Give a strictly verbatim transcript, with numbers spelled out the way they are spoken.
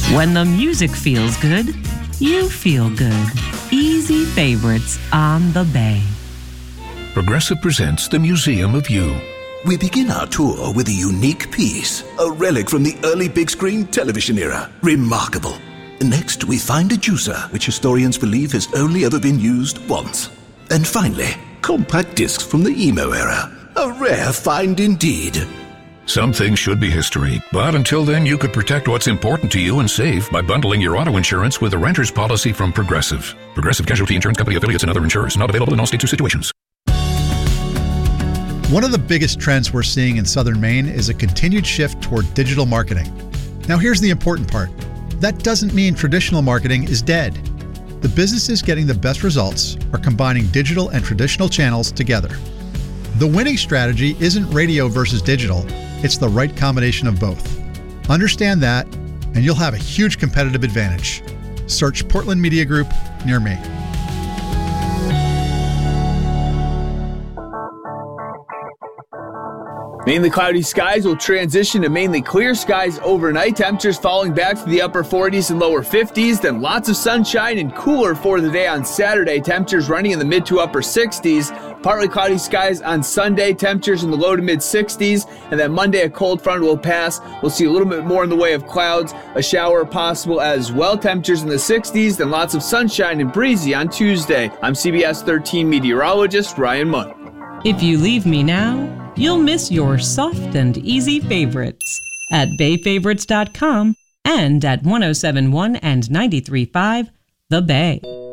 When the music feels good, you feel good. Easy Favorites on the Bay. Progressive presents the Museum of You. We begin our tour with a unique piece, a relic from the early big screen television era. Remarkable. Next, we find a juicer, which historians believe has only ever been used once. And finally, compact discs from the emo era. A rare find indeed. Some things should be history, but until then you could protect what's important to you and save by bundling your auto insurance with a renter's policy from Progressive. Progressive Casualty Insurance Company affiliates and other insurers. Not available in all states or situations. One of the biggest trends we're seeing in Southern Maine is a continued shift toward digital marketing. Now here's the important part. That doesn't mean traditional marketing is dead. The businesses getting the best results are combining digital and traditional channels together. The winning strategy isn't radio versus digital. It's the right combination of both. Understand that, and you'll have a huge competitive advantage. Search Portland Media Group near me. Mainly cloudy skies will transition to mainly clear skies overnight. Temperatures falling back to the upper forties and lower fifties. Then lots of sunshine and cooler for the day on Saturday. Temperatures running in the mid to upper sixties. Partly cloudy skies on Sunday. Temperatures in the low to mid sixties. And then Monday, a cold front will pass. We'll see a little bit more in the way of clouds. A shower possible as well. Temperatures in the sixties. Then lots of sunshine and breezy on Tuesday. I'm C B S thirteen meteorologist Ryan Munn. If you leave me now, you'll miss your soft and easy favorites at bay favorites dot com and at one oh seven point one and ninety-three point five The Bay.